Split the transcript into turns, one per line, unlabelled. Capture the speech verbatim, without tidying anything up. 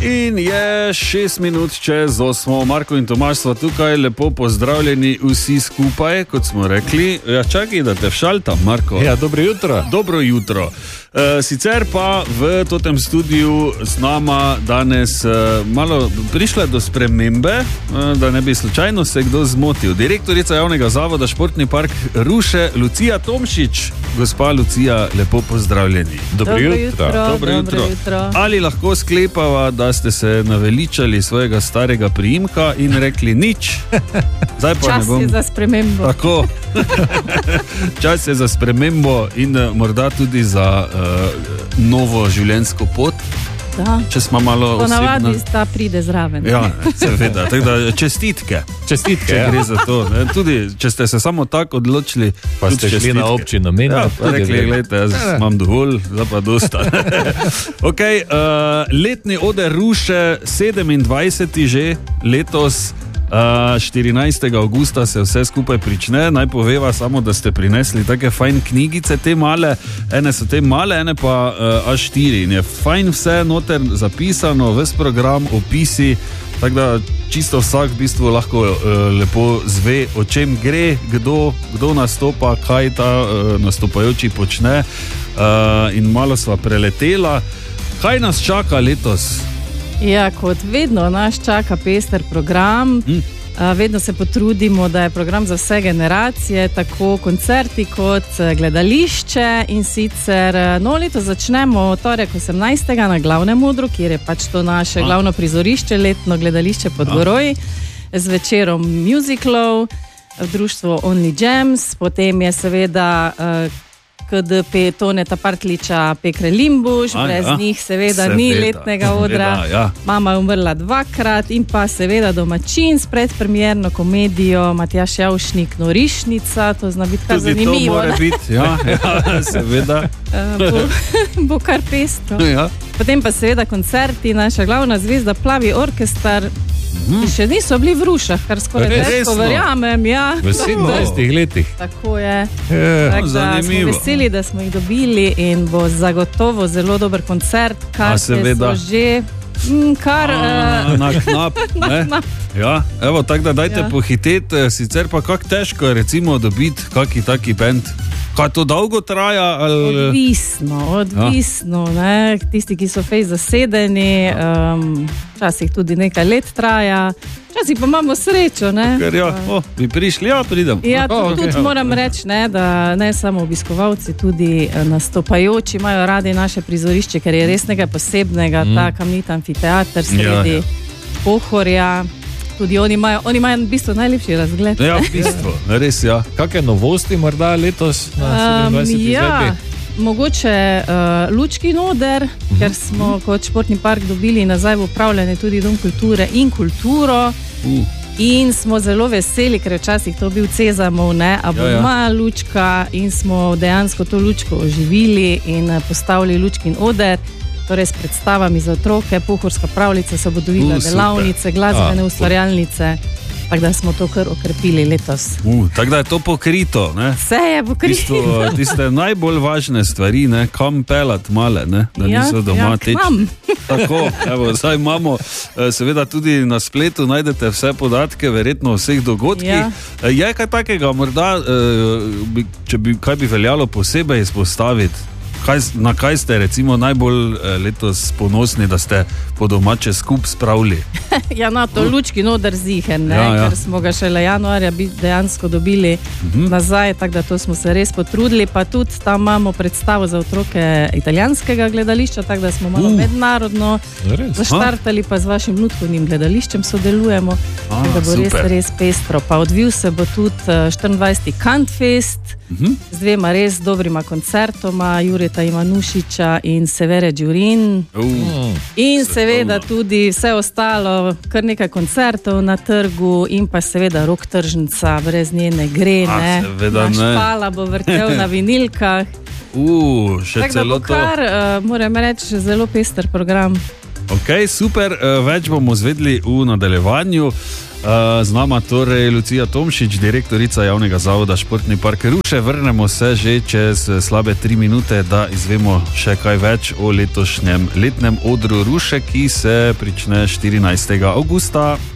In je šest minut čez osmo, Marko in Tomaž sva tukaj, lepo pozdravljeni vsi skupaj, kot smo rekli. Ja, čakaj, da te všaltam, Marko.
Ja, dobro jutro.
Dobro jutro. E, sicer pa v totem studiu s nama danes e, malo prišla do spremembe, e, da ne bi slučajno se kdo zmotil. Direktorica javnega zavoda Športni park Ruše, Lucija Tomšič. Gospa Lucija, lepo pozdravljeni.
Dobro,
Dobro
jutro.
jutro.
Dobro jutro.
Dobro jutro.
Ali lahko sklepava, da ste se naveličali svojega starega priimka in rekli nič? Zdaj pa
Čas
ne bom...
je za spremembo.
Tako. Čas je za spremembo in uh, morda tudi za uh, novo življenjsko pot.
Da.
Če smo malo
Ponavadi
osebno...
sta pride zraven.
Ja, seveda. Tako da čestitke.
Čestitke,
Če
ja.
gre za to. Ne? Tudi, če ste se samo tako odločili,
Pa ste
tudi
šli na
čestitke.
občino meni.
Ja, pa rekli, gledajte, jaz imam dovolj, zdaj pa dosta. Ok, uh, letni oder Ruše, sedemindvajseti že letos, uh, štirinajstega avgusta se vse skupaj prične. Naj poveva samo, da ste prinesli take fajn knjigice, te male, ene so te male, ene pa uh, A štiri. In je fajn vse noter zapisano, ves program, opisi, tako da čisto vsak v bistvu lahko uh, lepo zve, o čem gre, kdo, kdo nastopa, kaj ta uh, nastopajoči počne. Uh, in malo sva preletela. Kaj nas čaka letos?
Ja, kot vedno nas čaka pester program.
Hm.
A, Vedno se potrudimo, da je program za vse generacije, tako koncerti kot eh, gledališče. In sicer eh, no, leto začnemo torek osemnajstega na Glavnem odru, kjer je pač to naše
A.
glavno prizorišče, letno gledališče pod Goroj, z večerom musicalov, v društvu Only Gems, potem je seveda eh, K D P Toneta Partliča Pekre Limbuš,
A,
brez
ja.
njih seveda,
Seveda,
ni letnega odra.
seveda, ja.
Mama je umrla dvakrat in pa seveda domačin s predpremierno komedijo Matjaž Javšnik Norišnica, to zna biti kar
Tudi to
zanimivo.
mora
ne?
biti, ja, ja, seveda.
Eh, bo, bo kar pestro.
Ja.
Potem pa seveda koncerti, naša glavna zvezda Plavi orkestar, ki še niso bili v Rušah, kar skoraj
Resno?
težko verjamem. Ja.
V sedemnajstih letih.
Tako je.
Ja.
Tako da smo
zanimivo.
veseli, da smo jih dobili in bo zagotovo zelo dober koncert, kar se
seveda.
so že mm, kar...
A,
eh,
na knap, ne?
knap.
Ja, evo, tako da dajte
Ja.
pohiteti, sicer pa kako težko je recimo dobiti kaki taki band. Kaj to dolgo traja? Ali...
Odvisno, odvisno. Ne? Tisti, ki so fej zasedeni, um, včasih tudi nekaj let traja, včasih pa imamo srečo. Ne?
Ker ja, o, bi prišli, ja, pridem.
Ja,
O,
tudi,
okej.
tudi moram reči, ne, da ne samo obiskovalci, tudi eh, nastopajoči imajo radi naše prizorišče, ker je res nekaj posebnega, mm. ta kamniti amfiteater sredi
Ja, ja.
Pohorja. Tudi oni imajo, oni imajo v bistvu najlepši razgled.
Ja, v bistvu, res ja.
Kakšne novosti morda letos na sedemindvajseti
ja,
izvedbi?
mogoče uh, Lučkin oder, uh -huh. ker smo kot športni park dobili nazaj v upravljanje tudi Dom kulture in kulturo.
Uh.
In smo zelo veseli, ker je včasih to bil Cezamov, ne, a bo
Ja, ja.
moja lučka in smo dejansko to lučko oživili in eh, postavili Lučkin oder. Torej s predstavami za otroke, pohorska pravljica, sobodovila
Uh, super.
delavnice, glasbene
A,
ustvarjalnice. Tako da smo to kar okrepili letos.
Uh, tako da je to pokrito, ne?
Vse je
V
pokrito.
bistvu, tiste najbolj važne stvari, ne, kam pelat male, ne, da
Ja,
niso doma
ja, k
teči.
nam.
Tako, evo, zdaj imamo, eh, seveda tudi na spletu najdete vse podatke, verjetno o vseh dogodkih.
Ja.
Eh, Je kaj takega, morda, eh, bi, če bi, kaj bi veljalo posebej izpostaviti? Kaj, na kaj ste recimo najbolj eh, letos ponosni, da ste po domače skup spravili?
Ja, na to Lučkin oder zihen, ne,
Ja, ja.
ker smo ga šele januarja bi dejansko dobili uh -huh. nazaj, tako da to smo se res potrudili. Pa tudi tam imamo predstavo za otroke italijanskega gledališča, tako da smo malo
Uh.
mednarodno
Res?
zaštartali, pa z vašim lutkovnim gledališčem sodelujemo,
A,
tako da bo res,
super.
res pestro. Pa odvil se bo tudi eh, štiriindvajseti Kantfest
Uh -huh.
z dvema res dobrima koncertoma, Jureta Ivanušiča in Severe Đurin.
Uh.
In
Svetovno.
seveda tudi vse ostalo, kar nekaj koncertov na trgu in pa seveda rock tržnica, brez nje ne gre,
A,
ne.
seveda
Naš
ne.
Pala bo vrtel na vinilkah.
Uh, še
Tako da
celo
bo
to.
kar, uh, moram reči, zelo pester program.
Ok, super, več bomo zvedli v nadaljevanju. Z nama torej Lucija Tomšič, direktorica javnega zavoda Športni park Ruše. Vrnemo se že čez slabe tri minute, da izvemo še kaj več o letošnjem letnem odru Ruše, ki se prične štirinajstega avgusta.